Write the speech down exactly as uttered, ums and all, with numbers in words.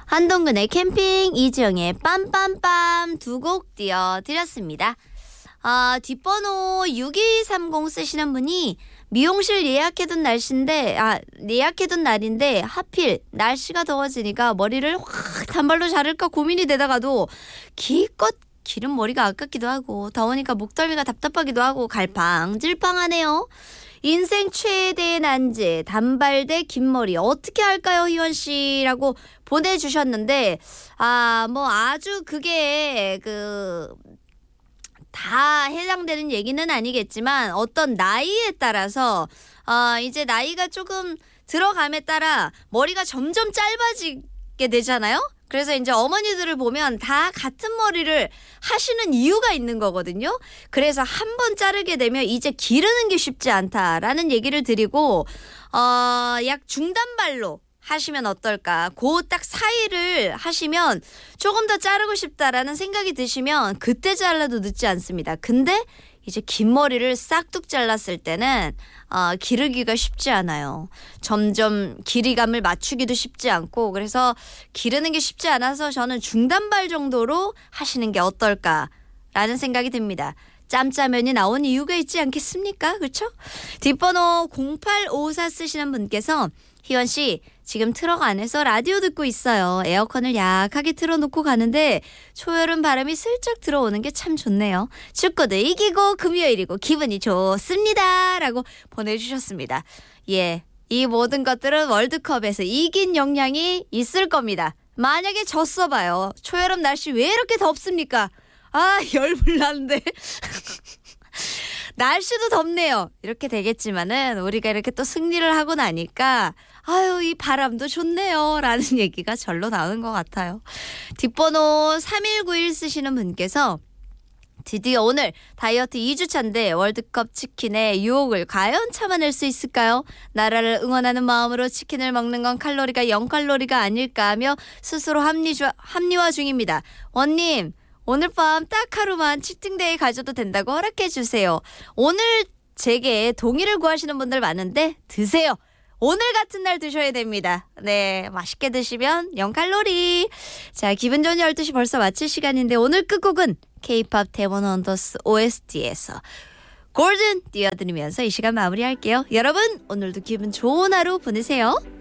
한동근의 캠핑, 이지영의 빰빰빰 두 곡 띄워드렸습니다. 아, 뒷번호 육이삼공 쓰시는 분이 미용실 예약해둔 날씨인데, 아, 예약해둔 날인데 하필 날씨가 더워지니까 머리를 확 단발로 자를까 고민이 되다가도 기껏 기른 머리가 아깝기도 하고 더우니까 목덜미가 답답하기도 하고 갈팡질팡하네요. 인생 최대의 난제 단발 대 긴머리 어떻게 할까요, 희원씨라고 보내주셨는데, 아, 뭐 아주 그게 그 다 해당되는 얘기는 아니겠지만 어떤 나이에 따라서 어, 이제 나이가 조금 들어감에 따라 머리가 점점 짧아지게 되잖아요. 그래서 이제 어머니들을 보면 다 같은 머리를 하시는 이유가 있는 거거든요. 그래서 한 번 자르게 되면 이제 기르는 게 쉽지 않다라는 얘기를 드리고 어, 약 중단발로 하시면 어떨까. 그 딱 사이를 하시면 조금 더 자르고 싶다라는 생각이 드시면 그때 잘라도 늦지 않습니다. 근데 이제 긴 머리를 싹둑 잘랐을 때는 어, 기르기가 쉽지 않아요. 점점 길이감을 맞추기도 쉽지 않고 그래서 기르는 게 쉽지 않아서 저는 중단발 정도로 하시는 게 어떨까라는 생각이 듭니다. 짬짜면이 나온 이유가 있지 않겠습니까? 그렇죠? 뒷번호 공팔오사 쓰시는 분께서 희원씨 지금 트럭 안에서 라디오 듣고 있어요. 에어컨을 약하게 틀어놓고 가는데 초여름 바람이 슬쩍 들어오는 게 참 좋네요. 축구도 이기고 금요일이고 기분이 좋습니다. 라고 보내주셨습니다. 예, 이 모든 것들은 월드컵에서 이긴 영향이 있을 겁니다. 만약에 졌어 봐요. 초여름 날씨 왜 이렇게 덥습니까? 아, 열불 나는데. 날씨도 덥네요. 이렇게 되겠지만은 우리가 이렇게 또 승리를 하고 나니까 아유, 이 바람도 좋네요. 라는 얘기가 절로 나오는 것 같아요. 뒷번호 삼일구일 쓰시는 분께서 드디어 오늘 다이어트 이 주차인데 월드컵 치킨의 유혹을 과연 참아낼 수 있을까요? 나라를 응원하는 마음으로 치킨을 먹는 건 칼로리가 영 칼로리가 아닐까 하며 스스로 합리, 합리화 중입니다. 원님, 오늘 밤 딱 하루만 치팅데이 가져도 된다고 허락해 주세요. 오늘 제게 동의를 구하시는 분들 많은데 드세요. 오늘 같은 날 드셔야 됩니다. 네, 맛있게 드시면 영 칼로리. 자, 기분 좋은 열두 시 벌써 마칠 시간인데 오늘 끝곡은 K-팝 데몬 언더스 오에스티에서 골든 띄워드리면서 이 시간 마무리할게요. 여러분, 오늘도 기분 좋은 하루 보내세요.